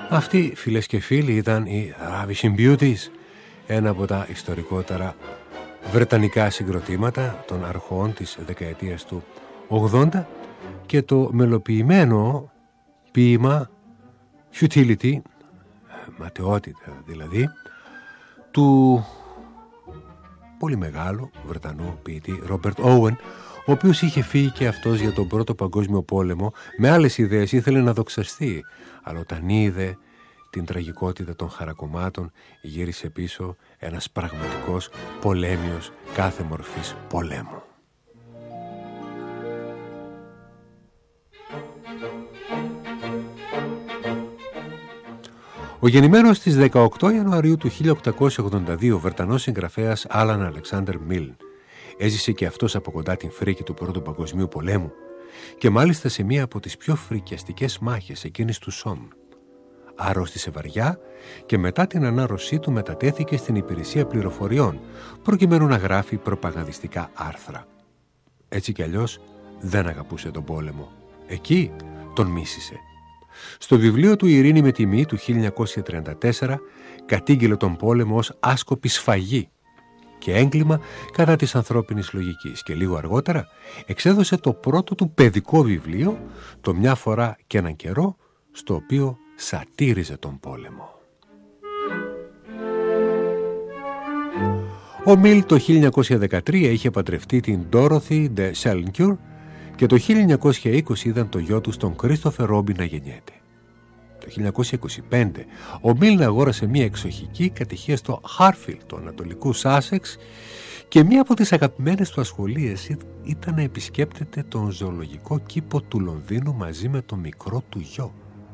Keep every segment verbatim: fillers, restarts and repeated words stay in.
Αυτοί, φίλες και φίλοι, ήταν οι Ravishing Beauties, ένα από τα ιστορικότερα βρετανικά συγκροτήματα των αρχών της δεκαετίας του ογδόντα, και το μελοποιημένο ποίημα Futility, ματαιότητα δηλαδή, του πολύ μεγάλου Βρετανού ποιητή Ρόμπερτ Όουεν, ο οποίος είχε φύγει και αυτός για τον Πρώτο Παγκόσμιο Πόλεμο με άλλες ιδέες, ήθελε να δοξαστεί, αλλά όταν είδε την τραγικότητα των χαρακομμάτων γύρισε πίσω ένας πραγματικός πολέμιος κάθε μορφής πολέμου. Ο γεννημένος στις δεκαοκτώ Ιανουαρίου του χίλια οκτακόσια ογδόντα δύο Βρετανός συγγραφέας Άλαν Αλεξάνδερ Μίλν έζησε και αυτός από κοντά την φρίκη του Πρώτου Παγκοσμίου Πολέμου και μάλιστα σε μία από τις πιο φρικιαστικές μάχες εκείνης του Σόμ. Αρρώστησε βαριά και μετά την ανάρρωσή του μετατέθηκε στην υπηρεσία πληροφοριών προκειμένου να γράφει προπαγανδιστικά άρθρα. Έτσι κι αλλιώς δεν αγαπούσε τον πόλεμο. Εκεί τον μίσησε. Στο βιβλίο του «Η ειρήνη με τιμή» του χίλια εννιακόσια τριάντα τέσσερα κατήγγειλε τον πόλεμο ως άσκοπη σφαγή και έγκλημα κατά της ανθρώπινης λογικής και λίγο αργότερα εξέδωσε το πρώτο του παιδικό βιβλίο, το «Μια φορά και έναν καιρό», στο οποίο σατήριζε τον πόλεμο. Ο Μίλ το χίλια εννιακόσια δεκατρία είχε παντρευτεί την Dorothy de Sellencourt και το χίλια εννιακόσια είκοσι είδαν το γιο του στον Κρίστοφερ Ρόμπιν να γεννιέται. Το χίλια εννιακόσια είκοσι πέντε ο Μίλν αγόρασε μια εξοχική κατοικία στο Χάρφιλ του Ανατολικού Σάσεξ και μία από τις αγαπημένες του ασχολίες ήταν να επισκέπτεται τον ζωολογικό κήπο του Λονδίνου μαζί με το μικρό του γιο.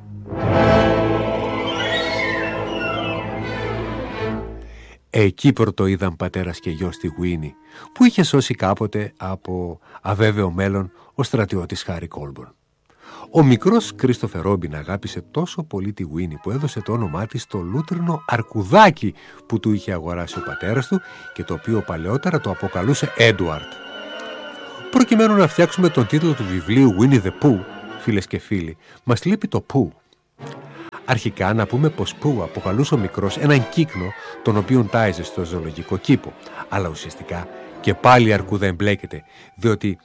Εκεί πρωτοείδαν πατέρας και γιος τη Γουίνι, που είχε σώσει κάποτε από αβέβαιο μέλλον ο στρατιώτης Χάρι Κόλμπορν. Ο μικρός Κρίστοφερ Ρόμπιν αγάπησε τόσο πολύ τη Γουίνι που έδωσε το όνομά της στο λούτρινο αρκουδάκι που του είχε αγοράσει ο πατέρας του και το οποίο παλαιότερα το αποκαλούσε Έντουαρτ. Προκειμένου να φτιάξουμε τον τίτλο του βιβλίου Winnie the Pooh, φίλες και φίλοι, μας λείπει το Pooh. Αρχικά να πούμε πως Πού αποκαλούσε ο μικρός έναν κύκνο τον οποίον τάιζε στο ζωολογικό κήπο. Αλλά ουσιαστικά και πάλι η αρκούδα εμπλέκεται, διότι